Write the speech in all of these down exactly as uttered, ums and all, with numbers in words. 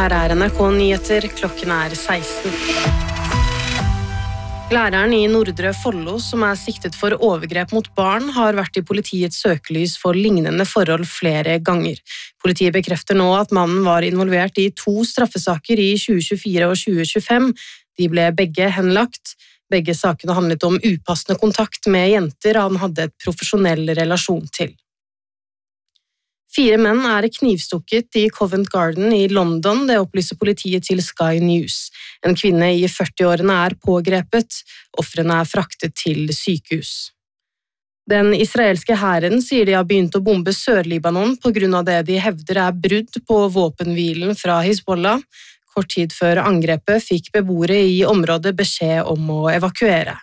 Her er N R K Nyheter, klokken er seksten. Læreren i Nordre Follo, som er siktet for overgrep mot barn, har vært i politiets søkelys for lignende forhold flere ganger. Politiet bekrefter nå at mannen var involvert i to straffesaker i tjue tjuefire og tjue tjuefem. De ble begge henlagt. Begge sakene handlet om upassende kontakt med jenter han hadde et profesjonell relasjon til. Fire menn er knivstukket i Covent Garden i London, det opplyser politiet til Sky News. En kvinne i førtiårene er pågrepet, ofrene er fraktet til sykehus. Den israelske hæren sier de har begynt å bombe Sør-Libanon på grunn av det de hevder er brudd på våpenhvilen fra Hezbollah. Kort tid før angrepet fikk beboere i området beskjed om å evakuere.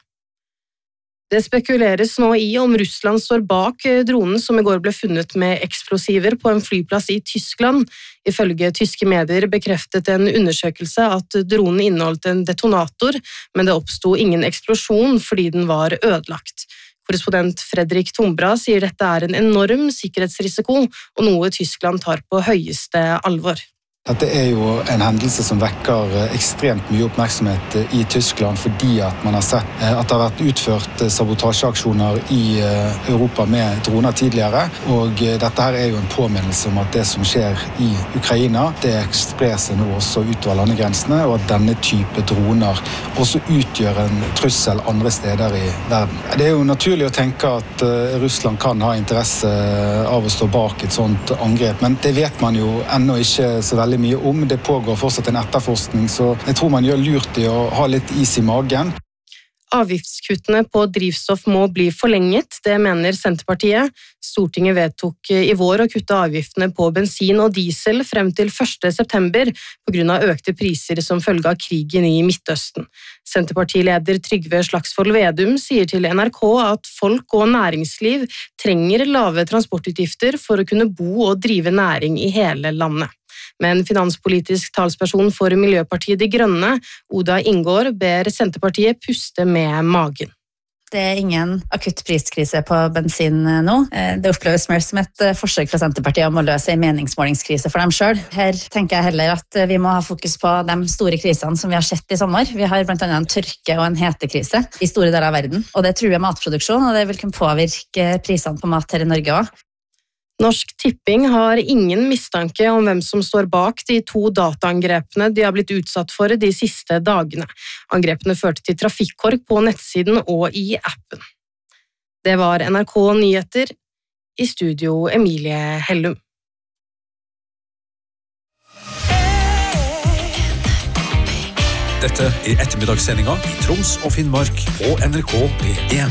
Det spekuleres nå i om Russland står bak dronen som i går ble funnet med eksplosiver på en flyplass i Tyskland. Ifølge tyske medier bekreftet en undersøkelse at dronen inneholdt en detonator, men det oppsto ingen eksplosjon fordi den var ødelagt. Korrespondent Fredrik Tombra sier dette er en enorm sikkerhetsrisiko og noe Tyskland tar på høyeste alvor. Dette er jo en hendelse som vekker ekstremt mye oppmerksomhet i Tyskland fordi at man har sett at det har vært utført sabotasjeaksjoner i Europa med droner tidligere, og dette her er jo en påminnelse om at det som skjer i Ukraina, det sprer seg nå også utover landegrensene, og at denne type droner også utgjør en trussel andre steder i verden. Det er jo naturlig å tenke at Russland kan ha interesse av å stå bak et sånt angrep, men det vet man jo ennå ikke så veldig mye om. Det pågår fortsatt en etterforskning, så jeg tror man gjør lurt i å ha litt is i magen. Avgiftskuttene på drivstoff må bli forlenget, det mener Senterpartiet. Stortinget vedtok i vår å kutte avgiftene på bensin og diesel frem til første september på grunn av økte priser som følge av krigen i Midtøsten. Senterpartileder Trygve Slagsvold Vedum sier til N R K at folk og næringsliv trenger lave transportutgifter for å kunne bo og drive næring i hele landet. Men finanspolitisk talsperson for Miljøpartiet De Grønne, Oda Ingård, ber Senterpartiet puste med magen. Det er ingen akutt priskrise på bensin nå. Det oppleves mer som et forsøk fra Senterpartiet om å løse en meningsmålingskrise for dem selv. Her tenker jeg heller at vi må ha fokus på de store krisene som vi har sett i sommer. Vi har blant annet en tørke- og en hetekrise i store deler av verden, og det truer matproduksjon, og det vil kunne påvirke prisene på mat her i Norge også. Norsk Tipping har ingen mistanke om hvem som står bak de to dataangrepene de har blitt utsatt for de siste dagene. Angrepene førte til trafikkork på nettsiden og i appen. Det var N R K Nyheter, i studio Emilie Hellum. Dette er ettermiddagssendinga i Troms og Finnmark på N R K P en.